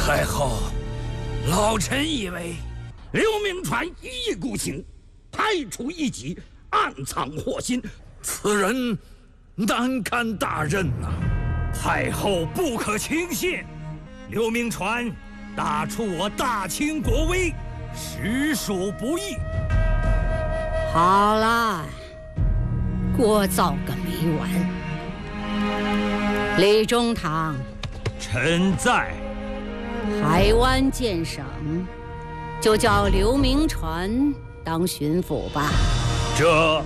太后，老臣以为刘铭传一意孤行，排除异己，暗藏祸心，此人难堪大任呐。太后不可轻信，刘铭传大触我大清国威，实属不义。 好了，聒噪个没完。李中堂， 臣在。 台湾建省，就叫刘铭传当巡抚吧。 这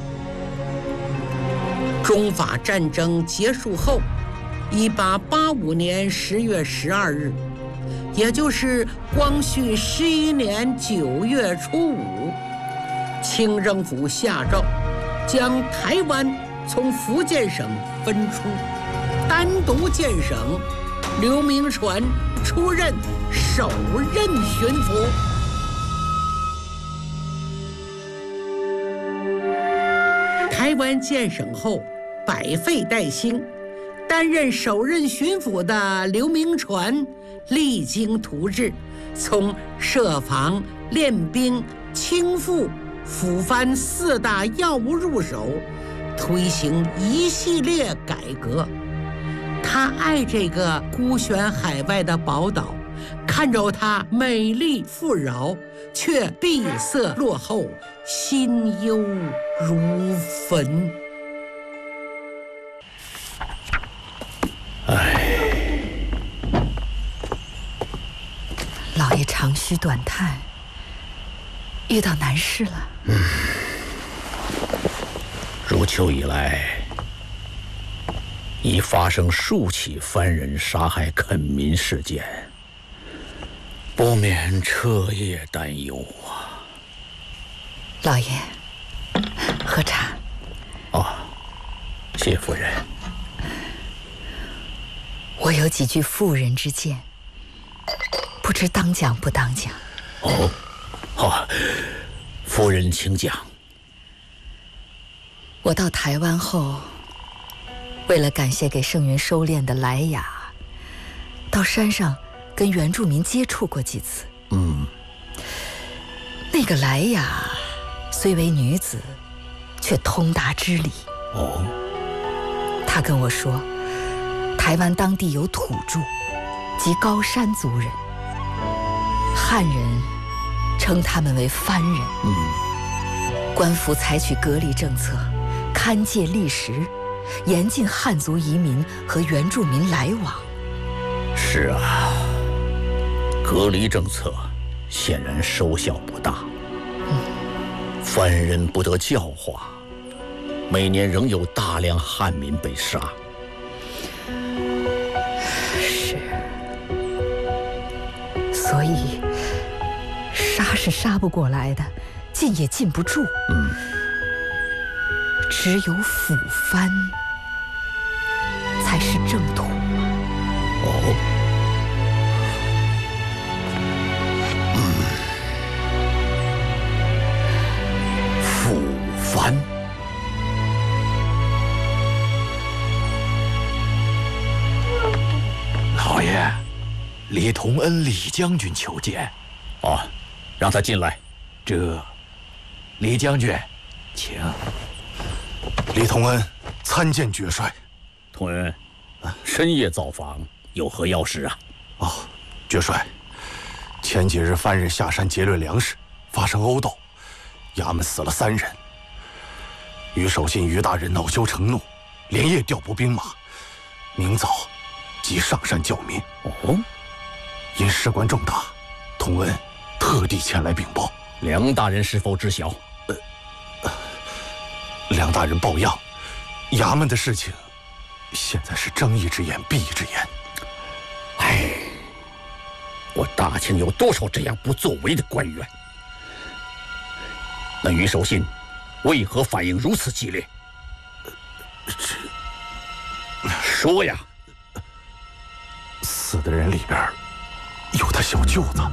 中法战争结束后，1885年10月12日，也就是光绪11年9月初5，清政府下诏，将台湾从福建省分出，单独建省，刘铭传出任首任巡抚。台湾建省后，百废待兴，担任首任巡抚的刘铭传励精图治，从设防、练兵、清赋、抚藩4大要务入手，推行一系列改革。他爱这个孤悬海外的宝岛，看着它美丽富饶，却闭塞落后，心忧如焚。 老爷长吁短叹，遇到难事了。 入秋以来，已发生数起藩人杀害垦民事件，不免彻夜担忧啊。 老爷，喝茶。 谢夫人。 我有几句妇人之见，不知当讲不当讲。 夫人请讲。 我到台湾后，为了感谢给圣元收敛的莱雅，到山上跟原住民接触过几次。那个莱雅虽为女子，却通达知理。她跟我说，台湾当地有土著及高山族人，汉人称他们为番人。官府采取隔离政策，勘界历史，严禁汉族移民和原住民来往。 是啊，隔离政策显然收效不大。番人不得教化，每年仍有大量汉民被杀。 是，所以杀是杀不过来的，禁也禁不住。只有抚藩才是正途啊。 抚藩。 老爷，李同恩李将军求见。 让他进来。 李将军，请。 李同恩参见爵帅。 同恩，深夜造访，有何要事啊？ 爵帅，前几日番人下山劫掠粮食，发生殴斗，衙门死了3人。于守信于大人恼羞成怒，连夜调拨兵马，明早即上山剿民。因事关重大，同恩特地前来禀报。 梁大人是否知晓？ 梁大人抱恙，衙门的事情现在是睁一只眼闭一只眼。 我大清有多少这样不作为的官员？那于守信为何反应如此激烈？说呀！ 死的人里边有他小舅子。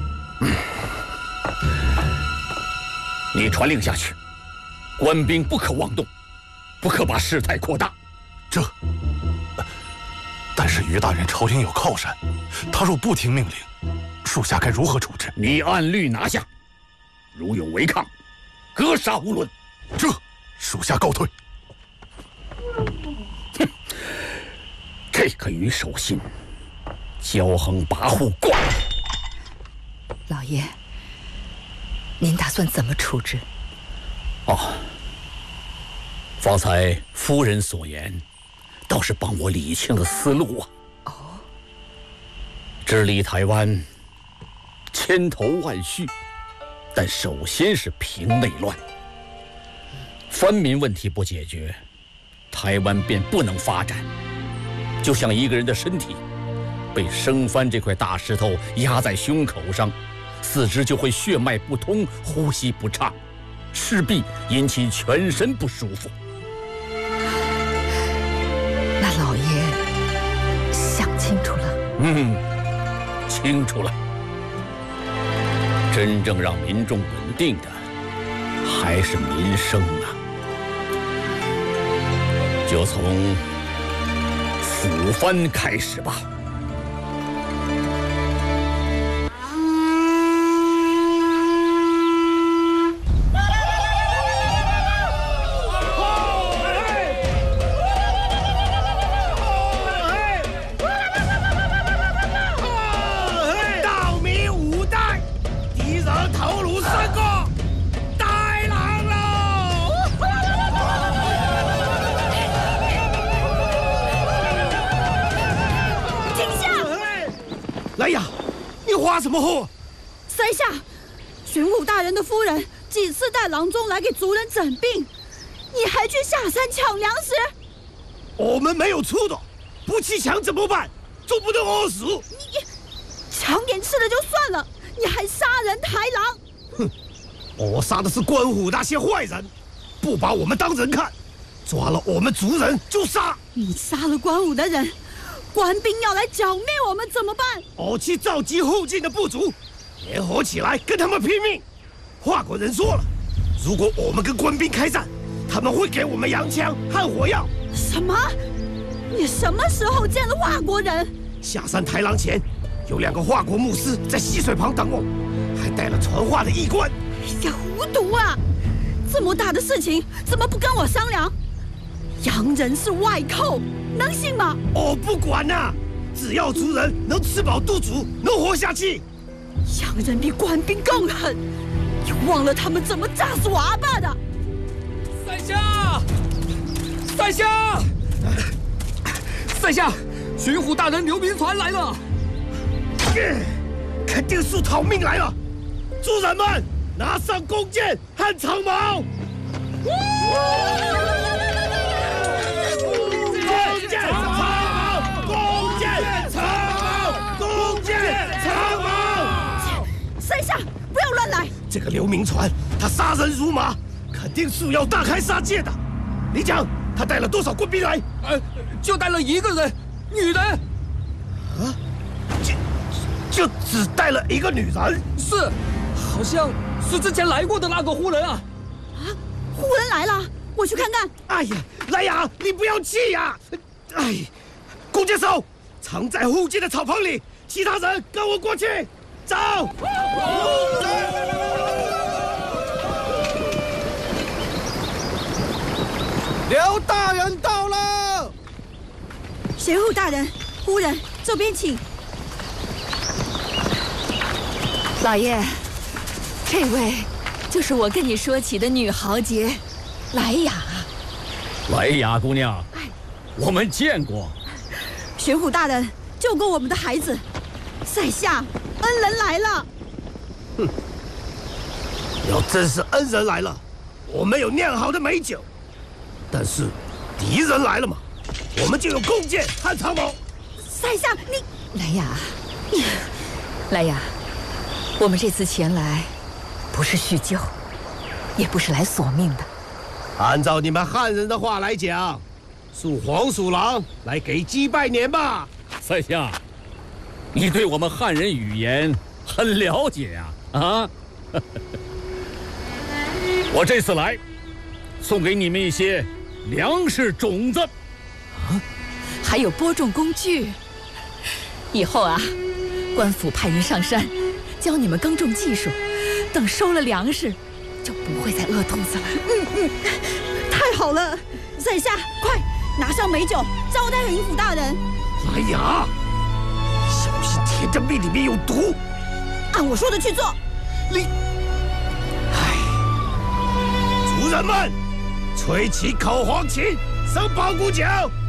你传令下去，官兵不可妄动，不可把事态扩大。 但是于大人朝廷有靠山，他若不听命令，属下该如何处置？ 你按律拿下，如有违抗，格杀无论。 这属下告退。 哼，这个于守信，骄横跋扈，惯了。 老爷，您打算怎么处置？ 方才夫人所言，倒是帮我理清了思路啊。治理台湾，千头万绪，但首先是平内乱。藩民问题不解决，台湾便不能发展。就像一个人的身体被生番这块大石头压在胸口上，四肢就会血脉不通，呼吸不畅，势必引起全身不舒服。 那老爷想清楚了？ 清楚了。真正让民众稳定的还是民生啊。就从抚藩开始吧。 来呀，你发什么火？ 塞下，巡抚大人的夫人几次带郎中来给族人诊病，你还去下山抢粮食？ 我们没有错的，不去抢怎么办？总不能饿死。 你抢点吃的就算了，你还杀人抬狼！ 哼，我杀的是官府那些坏人，不把我们当人看，抓了我们族人就杀。 你杀了官府的人，官兵要来剿灭我们怎么办？ 我去召集后进的部族，联合起来跟他们拼命。华国人说了，如果我们跟官兵开战，他们会给我们洋枪和火药。 什么？你什么时候见了华国人？ 下山抬狼前，有2个华国牧师在溪水旁等我，还带了传话的驿官。 哎呀，糊涂啊！这么大的事情，怎么不跟我商量？洋人是外寇，能信吗？ 我不管啊，只要族人能吃饱肚足，能活下去。 洋人比官兵更狠，你忘了他们怎么炸死我阿爸的？ 在下，在下，在下，巡抚大人刘铭传来了。 肯定是逃命来了！族人们，拿上弓箭和长矛！弓箭、长矛！弓箭、长矛！弓箭、长矛！ 塞下，不要乱来！ 这个刘铭传，他杀人如麻，肯定是要大开杀戒的。你讲，他带了多少官兵来？ 就带了1个人，女人。 啊？就只带了1个女人？ 是，好像是之前来过的那个胡人啊！ 啊，胡人来了，我去看看。 哎呀，来呀，你不要气呀！哎，弓箭手藏在后进的草棚里，其他人跟我过去，走！ 刘大人到了。 巡抚大人，夫人，这边请。 老爷，这位就是我跟你说起的女豪杰，莱雅。 莱雅姑娘，我们见过。 巡抚大人救过我们的孩子，在下恩人来了。 哼，要真是恩人来了，我们有酿好的美酒。但是敌人来了嘛，我们就有弓箭和长矛。 在下你， 莱雅，莱雅，我们这次前来，不是叙旧，也不是来索命的。 按照你们汉人的话来讲，属黄鼠狼来给鸡拜年吧。 在下，你对我们汉人语言很了解呀！啊，我这次来，送给你们一些粮食种子， 还有播种工具。 以后啊，官府派人上山，教你们耕种技术，等收了粮食，就不会再饿肚子了。 太好了！在下，快拿上美酒招待尹府大人。 来呀！小心铁针币里面有毒！ 按我说的去做。 族人们，吹起口簧琴，声八股脚。